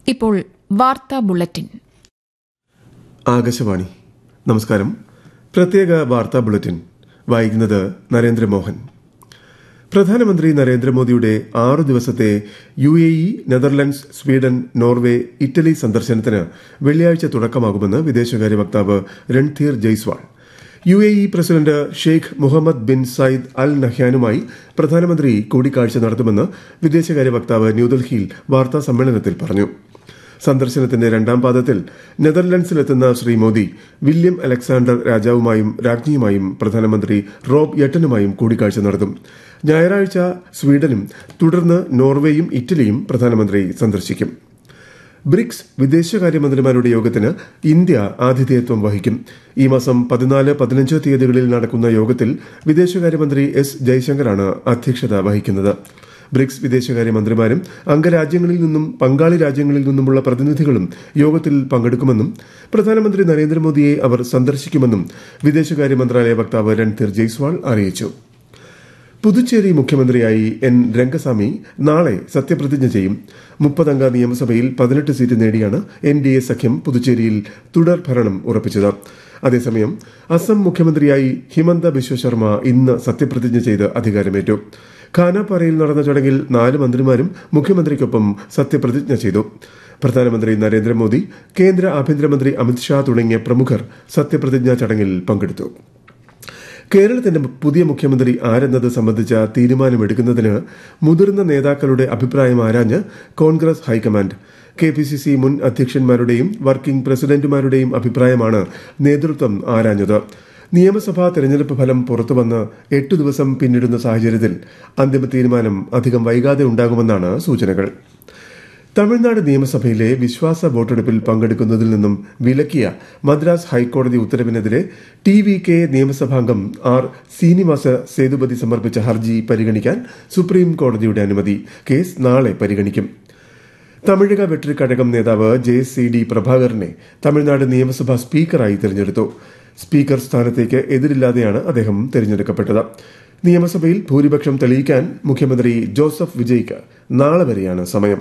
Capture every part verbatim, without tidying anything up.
ഇപ്പോൾ വാർത്താ ബുള്ളറ്റിൻ. ആകാശവാണി. നമസ്കാരം. പ്രത്യേക വാർത്താ ബുള്ളറ്റിൻ വായിക്കുന്നത് നരേന്ദ്രമോഹൻ. പ്രധാനമന്ത്രി നരേന്ദ്രമോദിയുടെ ആറു ദിവസത്തെ U A E, Netherlands, Sweden, Norway, Italy സന്ദർശനത്തിന് വെള്ളിയാഴ്ച തുടക്കമാകുമെന്ന് വിദേശകാര്യ വക്താവ് Randhir Jaiswal. U A E president Sheikh Muhammad bin Sayyid അൽ നഹ്യാനുമായി പ്രധാനമന്ത്രി കൂടിക്കാഴ്ച നടത്തുമെന്ന് വിദേശകാര്യ വക്താവ് ന്യൂഡൽഹിയിൽ വാർത്താ സമ്മേളനത്തിൽ പറഞ്ഞു. സന്ദർശനത്തിന്റെ രണ്ടാം പാദത്തിൽ നെതർലൻഡ്സിലെത്തുന്ന ശ്രീ മോദി വില്യം അലക്സാണ്ടർ രാജാവുമായും രാജ്ഞിയുമായും പ്രധാനമന്ത്രി റോബ് യെട്ടനുമായും കൂടിക്കാഴ്ച നടത്തും. ഞായറാഴ്ച സ്വീഡനും തുടർന്ന് നോർവേയും ഇറ്റലിയും പ്രധാനമന്ത്രി സന്ദർശിക്കും. ബ്രിക്സ് വിദേശകാര്യമന്ത്രിമാരുടെ യോഗത്തിന് ഇന്ത്യ ആതിഥേയത്വം വഹിക്കും. ഈ മാസം പതിനാല് പതിനഞ്ച് തീയതികളിൽ നടക്കുന്ന യോഗത്തിൽ വിദേശകാര്യമന്ത്രി എസ് ജയശങ്കറാണ് അധ്യക്ഷത വഹിക്കുന്നത്. ബ്രിക്സ് വിദേശകാര്യമന്ത്രിമാരും അംഗരാജ്യങ്ങളിൽ നിന്നും പങ്കാളി രാജ്യങ്ങളിൽ നിന്നുമുള്ള പ്രതിനിധികളും യോഗത്തിൽ പങ്കെടുക്കുമെന്നും പ്രധാനമന്ത്രി നരേന്ദ്രമോദിയെ അവർ സന്ദർശിക്കുമെന്നും വിദേശകാര്യ മന്ത്രാലയ വക്താവ് രൺധീർ ജയ്സ്വാൾ അറിയിച്ചു. പുതുച്ചേരി മുഖ്യമന്ത്രിയായി എൻ രംഗസ്വാമി നാളെ സത്യപ്രതിജ്ഞ ചെയ്യും. മുപ്പതംഗ നിയമസഭയിൽ പതിനെട്ട് സീറ്റ് നേടിയാണ് എൻ ഡി എ സഖ്യം പുതുച്ചേരിയിൽ തുടർ ഭരണം ഉറപ്പിച്ചത്. അതേസമയം അസം മുഖ്യമന്ത്രിയായി ഹിമന്ത ബിശ്വ ശർമ്മ ഇന്ന് സത്യപ്രതിജ്ഞ ചെയ്ത് അധികാരമേറ്റു. ഖാനാപാറയിൽ നടന്ന ചടങ്ങിൽ നാല് മന്ത്രിമാരും മുഖ്യമന്ത്രിക്കൊപ്പം സത്യപ്രതിജ്ഞ ചെയ്തു. പ്രധാനമന്ത്രി നരേന്ദ്രമോദി, കേന്ദ്ര ആഭ്യന്തരമന്ത്രി അമിത്ഷാ തുടങ്ങിയ പ്രമുഖർ സത്യപ്രതിജ്ഞാ ചടങ്ങിൽ പങ്കെടുത്തു. കേരളത്തിന്റെ പുതിയ മുഖ്യമന്ത്രി ആരെന്നത് സംബന്ധിച്ച തീരുമാനമെടുക്കുന്നതിന് മുതിർന്ന നേതാക്കളുടെ അഭിപ്രായം ആരാഞ്ഞ് Congress high command. K P C C മുൻ അധ്യക്ഷന്മാരുടെയും വർക്കിംഗ് പ്രസിഡന്റുമാരുടെയും അഭിപ്രായമാണ് നേതൃത്വം ആരാഞ്ഞത്. നിയമസഭാ തെരഞ്ഞെടുപ്പ് ഫലം പുറത്തുവന്ന് എട്ടു ദിവസം പിന്നിടുന്ന സാഹചര്യത്തിൽ അന്തിമ തീരുമാനം അധികം വൈകാതെ ഉണ്ടാകുമെന്നാണ് സൂചനകൾ. തമിഴ്നാട് നിയമസഭയിലെ വിശ്വാസ വോട്ടെടുപ്പിൽ പങ്കെടുക്കുന്നതിൽ നിന്നും വിലക്കിയ മദ്രാസ് ഹൈക്കോടതി ഉത്തരവിനെതിരെ T V K നിയമസഭാംഗം R Srinivasa Sethupathi സമർപ്പിച്ച ഹർജി പരിഗണിക്കാൻ സുപ്രീം കോടതിയുടെ അനുമതി. കേസ് നാളെ പരിഗണിക്കും. തമിഴക വെട്രിക്കഴകം നേതാവ് ജെ സി ഡി പ്രഭാകരനെ തമിഴ്നാട് നിയമസഭാ സ്പീക്കറായി തെരഞ്ഞെടുത്തു. സ്പീക്കർ സ്ഥാനത്തേക്ക് എതിരില്ലാതെയാണ് അദ്ദേഹം തെരഞ്ഞെടുക്കപ്പെട്ടത്. നിയമസഭയിൽ ഭൂരിപക്ഷം തെളിയിക്കാൻ മുഖ്യമന്ത്രി ജോസഫ് വിജയ്ക്ക് നാളെ വരെയാണ് സമയം.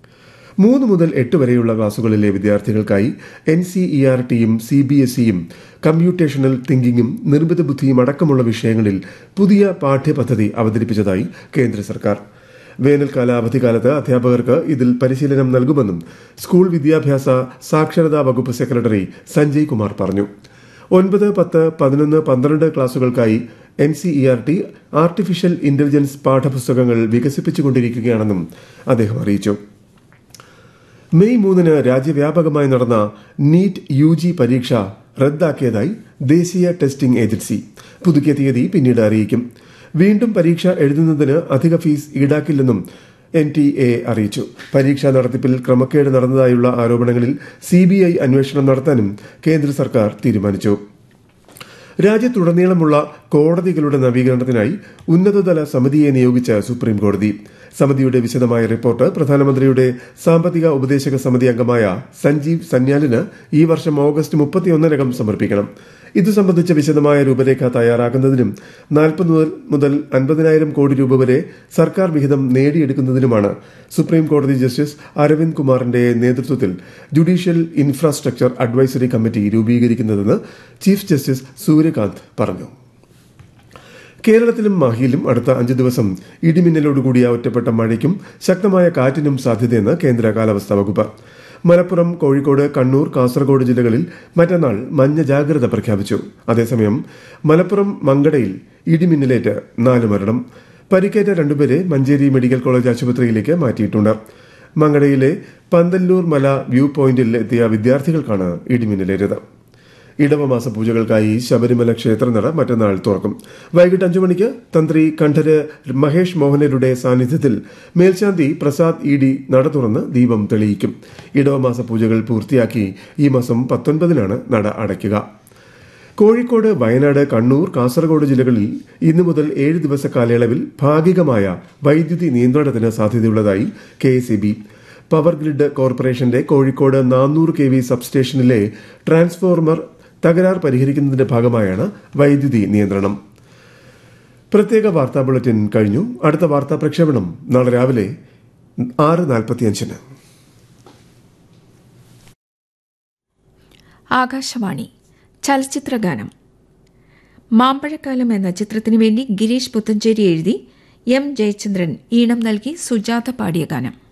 മൂന്ന് മുതൽ എട്ട് വരെയുള്ള ക്ലാസുകളിലെ വിദ്യാർത്ഥികൾക്കായി എൻ സി ഇ ആർ ടിയും സി ബി എസ് ഇയും കമ്പ്യൂട്ടേഷണൽ തിങ്കിങ്ങും നിർമ്മിത ബുദ്ധിയും അടക്കമുള്ള വിഷയങ്ങളിൽ പുതിയ പാഠ്യപദ്ധതി അവതരിപ്പിച്ചതായി കേന്ദ്ര സർക്കാർ. വേനൽക്കാല അവധിക്കാലത്ത് അധ്യാപകർക്ക് ഇതിൽ പരിശീലനം നൽകുമെന്നും സ്കൂൾ വിദ്യാഭ്യാസ സാക്ഷരതാ വകുപ്പ് സെക്രട്ടറി സഞ്ജയ് കുമാർ പറഞ്ഞു. ഒൻപത്, പത്ത്, പതിനൊന്ന്, പന്ത്രണ്ട് ക്ലാസുകൾക്കായി N C E R T artificial intelligence പാഠപുസ്തകങ്ങൾ വികസിപ്പിച്ചുകൊണ്ടിരിക്കുകയാണെന്നും അദ്ദേഹം അറിയിച്ചു. മെയ് മൂന്നിന് രാജ്യവ്യാപകമായി നടന്ന നീറ്റ് യു ജി പരീക്ഷ റദ്ദാക്കിയതായി ദേശീയ ടെസ്റ്റിംഗ് ഏജൻസി. പുതുക്കിയ തീയതി പിന്നീട് അറിയിക്കും. വീണ്ടും പരീക്ഷ എഴുതുന്നതിന് അധിക ഫീസ് ഈടാക്കില്ലെന്നും എൻ ടി എ അറിയിച്ചു. പരീക്ഷാ നടത്തിപ്പിൽ ക്രമക്കേട് നടന്നതായുള്ള ആരോപണങ്ങളിൽ സി ബി ഐ അന്വേഷണം നടത്താനും കേന്ദ്ര സർക്കാർ തീരുമാനിച്ചു. രാജ്യത്തുടനീളമുള്ള കോടതികളുടെ നവീകരണത്തിനായി ഉന്നതതല സമിതിയെ നിയോഗിച്ച സുപ്രീം കോടതി. സമിതിയുടെ വിശദമായ റിപ്പോർട്ട് പ്രധാനമന്ത്രിയുടെ സാമ്പത്തിക ഉപദേശക സമിതി അംഗമായ സഞ്ജീവ് സന്യാലിന് ഈ വർഷം ഓഗസ്റ്റ് മുപ്പത്തിയൊന്നിനകം സമർപ്പിക്കണം. ഇതു സംബന്ധിച്ച വിശദമായ രൂപരേഖ തയ്യാറാക്കുന്നതിനും നാൽപ്പത് മുതൽ അൻപതിനായിരം കോടി രൂപ വരെ സർക്കാർ വിഹിതം നേടിയെടുക്കുന്നതിനുമാണ് സുപ്രീം കോടതി ജസ്റ്റിസ് അരവിന്ദ് കുമാറിന്റെ നേതൃത്വത്തിൽ judicial infrastructure advisory committee രൂപീകരിക്കുന്നതെന്ന് chief justice Suryakant പറഞ്ഞു. കേരളത്തിലും മാഹിയിലും അടുത്ത അഞ്ചു ദിവസം ഇടിമിന്നലോടുകൂടിയ ഒറ്റപ്പെട്ട മഴയ്ക്കും ശക്തമായ കാറ്റിനും സാധ്യതയെന്ന് കേന്ദ്ര കാലാവസ്ഥാ വകുപ്പ്. മലപ്പുറം, കോഴിക്കോട്, കണ്ണൂർ, കാസർഗോഡ് ജില്ലകളിൽ മറ്റന്നാൾ മഞ്ഞ ജാഗ്രത പ്രഖ്യാപിച്ചു. അതേസമയം മലപ്പുറം മങ്കടയിൽ ഇടിമിന്നലേറ്റ് നാല് മരണം. പരിക്കേറ്റ രണ്ടുപേരെ മഞ്ചേരി മെഡിക്കൽ കോളേജ് ആശുപത്രിയിലേക്ക് മാറ്റിയിട്ടുണ്ട്. മങ്കടയിലെ പന്തല്ലൂർ മല വ്യൂ പോയിന്റിൽ എത്തിയ വിദ്യാർത്ഥികൾക്കാണ് ഇടിമിന്നലേറ്റത്. ഇടവമാസ പൂജകൾക്കായി ശബരിമല ക്ഷേത്രനട മറ്റന്നാൾ തുറക്കും. വൈകിട്ട് അഞ്ചു മണിക്ക് തന്ത്രി കണ്ഠര് മഹേഷ് മോഹനരുടെ സാന്നിധ്യത്തിൽ മേൽശാന്തി പ്രസാദ് ഇ ഡി നട തുറന്ന് ദീപം തെളിയിക്കും. ഇടവമാസ പൂജകൾ പൂർത്തിയാക്കി ഈ മാസം പത്തൊൻപതിനാണ് നട അടയ്ക്കുക. കോഴിക്കോട്, വയനാട്, കണ്ണൂർ, കാസർഗോഡ് ജില്ലകളിൽ ഇന്നു മുതൽ ഏഴ് ദിവസ കാലയളവിൽ ഭാഗികമായ വൈദ്യുതി നിയന്ത്രണത്തിന് സാധ്യതയുള്ളതായി K S E B. Power grid കോർപ്പറേഷന്റെ കോഴിക്കോട് നാനൂറ് കെ വി സബ്സ്റ്റേഷനിലെ ട്രാൻസ്ഫോർമർ തകരാർ പരിഹരിക്കുന്നതിന്റെ ഭാഗമായാണ് വൈദ്യുതി നിയന്ത്രണം. പ്രത്യേക വാർത്താ ബുള്ളറ്റിൻ കഴിഞ്ഞു. അടുത്ത വാർത്താ പ്രക്ഷേപണം നാളെ രാവിലെ ആറ് നാൽപ്പത്തിയഞ്ചിന്. ആകാശവാണി ചലച്ചിത്രഗാനം. മാമ്പഴക്കാലം എന്ന ചിത്രത്തിനു വേണ്ടി ഗിരീഷ് പുത്തഞ്ചേരി എഴുതി എം ജയചന്ദ്രൻ ഈണം നൽകി സുജാത പാടിയ ഗാനം.